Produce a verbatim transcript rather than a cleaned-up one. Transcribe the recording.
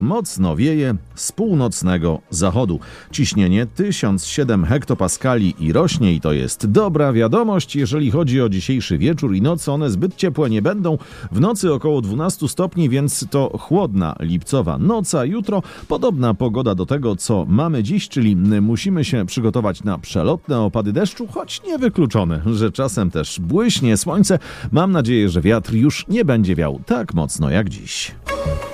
Mocno wieje z północnego zachodu. Ciśnienie tysiąc siedem hektopaskali i rośnie i to jest dobra wiadomość, jeżeli chodzi o dzisiejszy wieczór i noc. One zbyt ciepłe nie będą. W nocy około dwanaście stopni, więc to chłodna lipcowa noc, a jutro podobna pogoda do tego, co mamy dziś, czyli musimy się przygotować na przelotne opady deszczu, choć niewykluczone, że czasem też błyśnie słońce. Mam nadzieję, że wiatr już nie będzie wiał tak mocno jak dziś.